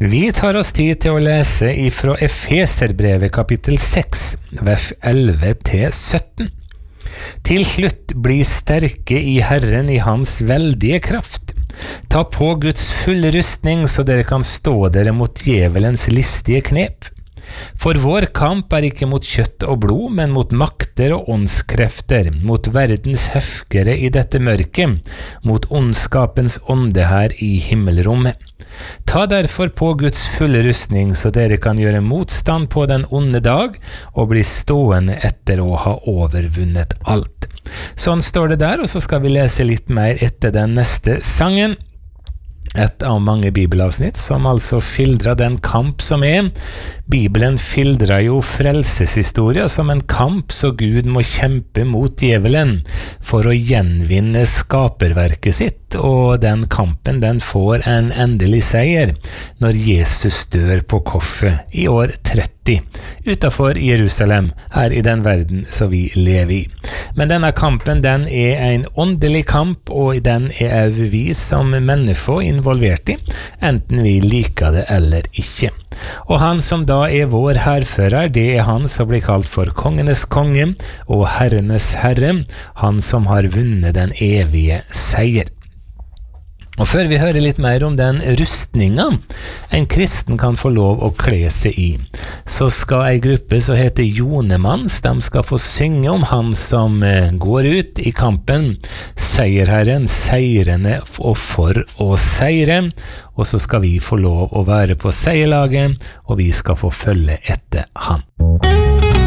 Vi tar oss tid til å lese ifra Efeserbrevet kapittel 6, vers 11-17. Til slutt, bli sterke i Herren i hans veldige kraft. Ta på Guds fulle rustning, så dere kan stå dere mot djevelens listige knep. For vår kamp ikke mot kjøtt og blod, men mot makter og åndskrefter, mot verdens herskere i dette mørket, mot ondskapens ånde her i himmelrommet. Ta derfor på Guds fulle rustning, så dere kan gjøre motstand på den onde dag, og bli stående etter å ha overvunnet alt. Sånn står det der, og så skal vi lese litt mer etter den neste sangen. Et av mange bibelavsnitt som altså skildrer den kamp som Bibelen skildrer jo frelseshistorie som en kamp så Gud må kjempe mot djevelen for å gjenvinne skaperverket sitt, og den kampen den får en endelig seier når Jesus dør på korset i år 30 utenfor Jerusalem, her i den verden som vi lever i. Men denne kampen den en åndelig kamp, og den vi som mennesker involvert i, enten vi liker det eller ikke. Og han som da vår herfører, det han som blir kalt for kongenes konge og herrenes herre, han som har vunnet den evige seier. Og før vi hører litt mer om den rustningen en kristen kan få lov å kle seg i, så skal en gruppe som heter Jonemanns, de skal få synge om han som går ut i kampen, seierherren, seirende og for å seire, og så skal vi få lov å være på seierlaget, og vi skal få følge etter han.